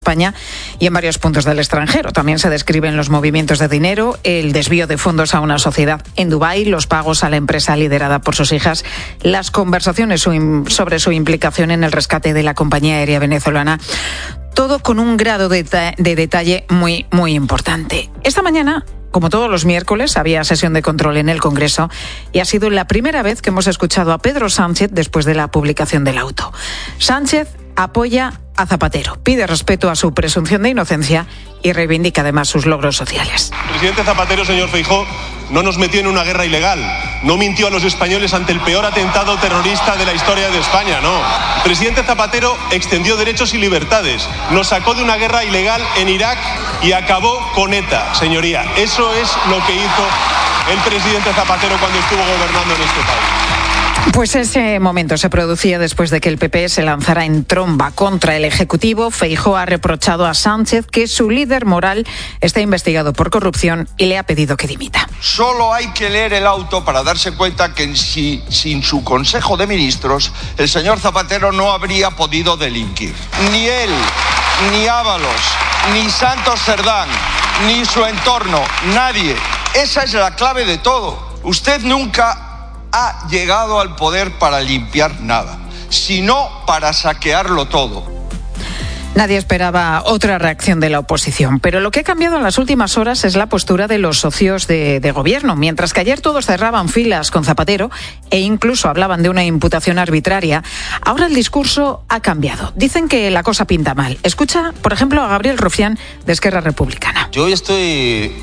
España y en varios puntos del extranjero. También se describen los movimientos de dinero, el desvío de fondos a una sociedad en Dubái, los pagos a la empresa liderada por sus hijas, las conversaciones sobre su implicación en el rescate de la compañía aérea venezolana. Todo con un grado de detalle muy, muy importante. Esta mañana, como todos los miércoles, había sesión de control en el Congreso y ha sido la primera vez que hemos escuchado a Pedro Sánchez después de la publicación del auto. Sánchez apoya a Zapatero, pide respeto a su presunción de inocencia y reivindica además sus logros sociales. El presidente Zapatero, señor Feijóo, no nos metió en una guerra ilegal, no mintió a los españoles ante el peor atentado terrorista de la historia de España, no. El presidente Zapatero extendió derechos y libertades, nos sacó de una guerra ilegal en Irak y acabó con ETA, señoría. Eso es lo que hizo el presidente Zapatero cuando estuvo gobernando en este país. Pues ese momento se producía después de que el PP se lanzara en tromba contra el Ejecutivo. Feijóo ha reprochado a Sánchez que su líder moral está investigado por corrupción y le ha pedido que dimita. Solo hay que leer el auto para darse cuenta que sin su Consejo de Ministros el señor Zapatero no habría podido delinquir. Ni él, ni Ábalos, ni Santos Cerdán, ni su entorno, nadie. Esa es la clave de todo. Usted nunca ha llegado al poder para limpiar nada, sino para saquearlo todo. Nadie esperaba otra reacción de la oposición, pero lo que ha cambiado en las últimas horas es la postura de los socios de gobierno. Mientras que ayer todos cerraban filas con Zapatero e incluso hablaban de una imputación arbitraria, ahora el discurso ha cambiado. Dicen que la cosa pinta mal. Escucha, por ejemplo, a Gabriel Rufián de Esquerra Republicana. Yo hoy estoy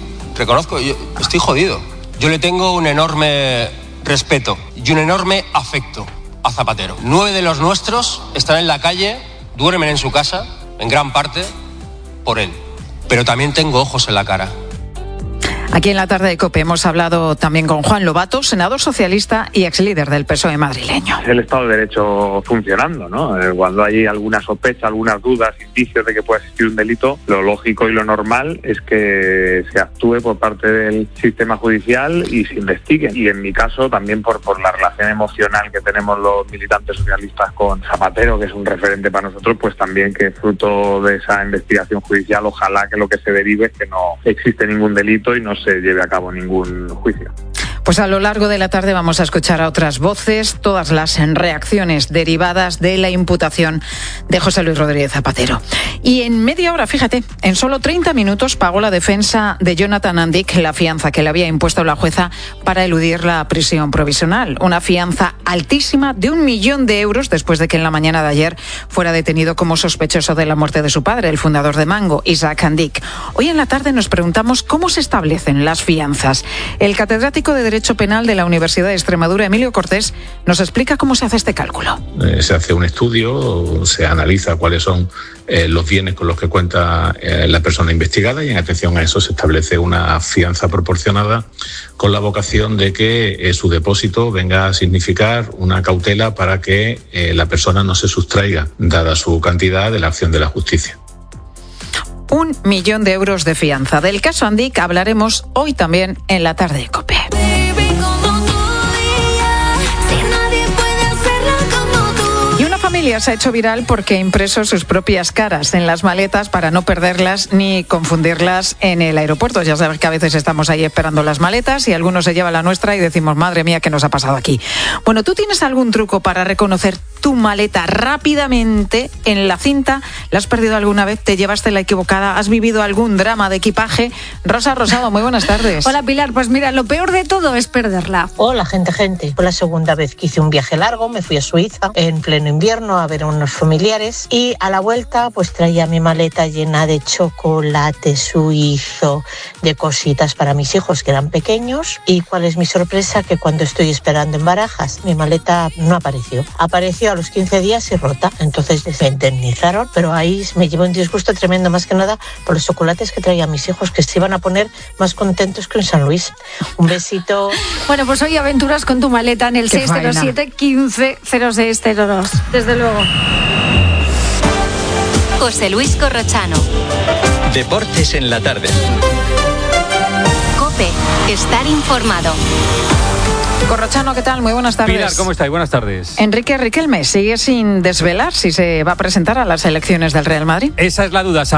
jodido. Yo le tengo un enorme respeto y un enorme afecto a Zapatero. 9 de los nuestros están en la calle, duermen en su casa, en gran parte por él. Pero también tengo ojos en la cara. Aquí en la tarde de COPE hemos hablado también con Juan Lobato, senador socialista y exlíder del PSOE madrileño. El Estado de Derecho funcionando, ¿no? Cuando hay alguna sospecha, algunas dudas, indicios de que pueda existir un delito, lo lógico y lo normal es que se actúe por parte del sistema judicial y se investigue. Y en mi caso también por la relación emocional que tenemos los militantes socialistas con Zapatero, que es un referente para nosotros, pues también que fruto de esa investigación judicial, ojalá que lo que se derive es que no existe ningún delito y no se lleve a cabo ningún juicio. Pues a lo largo de la tarde vamos a escuchar a otras voces, todas las reacciones derivadas de la imputación de José Luis Rodríguez Zapatero. Y en media hora, fíjate, en solo 30 minutos pagó la defensa de Jonathan Andic la fianza que le había impuesto la jueza para eludir la prisión provisional. Una fianza altísima de 1 millón de euros después de que en la mañana de ayer fuera detenido como sospechoso de la muerte de su padre, el fundador de Mango, Isaac Andic. Hoy en la tarde nos preguntamos cómo se establecen las fianzas. El catedrático de Derecho Penal de la Universidad de Extremadura, Emilio Cortés, nos explica cómo se hace este cálculo. Se hace un estudio, se analiza cuáles son los bienes con los que cuenta la persona investigada y en atención a eso se establece una fianza proporcionada con la vocación de que su depósito venga a significar una cautela para que la persona no se sustraiga, dada su cantidad, de la acción de la justicia. 1 millón de euros de fianza. Del caso Andic hablaremos hoy también en la tarde de COPE. Familia se ha hecho viral porque ha impreso sus propias caras en las maletas para no perderlas ni confundirlas en el aeropuerto. Ya sabes que a veces estamos ahí esperando las maletas y alguno se lleva la nuestra y decimos, madre mía, ¿qué nos ha pasado aquí? Bueno, ¿tú tienes algún truco para reconocer tu maleta rápidamente en la cinta? ¿La has perdido alguna vez? ¿Te llevaste la equivocada? ¿Has vivido algún drama de equipaje? Rosa Rosado, muy buenas tardes. Hola Pilar, pues mira, lo peor de todo es perderla. Hola gente. Fue la segunda vez que hice un viaje largo, me fui a Suiza en pleno invierno a ver a unos familiares y a la vuelta pues traía mi maleta llena de chocolate suizo, de cositas para mis hijos que eran pequeños. Y cuál es mi sorpresa, que cuando estoy esperando en Barajas mi maleta no apareció a los 15 días y rota. Entonces me indemnizaron, pero ahí me llevo un disgusto tremendo, más que nada por los chocolates que traía mis hijos, que se iban a poner más contentos que en San Luis. Un besito. Bueno, pues hoy aventuras con tu maleta en el 607 15 0602. Desde luego. José Luis Corrochano. Deportes en la tarde. COPE. COPE. Estar informado. Corrochano, ¿qué tal? Muy buenas tardes. Pilar, ¿cómo estáis? Buenas tardes. Enrique Riquelme sigue sin desvelar si se va a presentar a las elecciones del Real Madrid. Esa es la duda.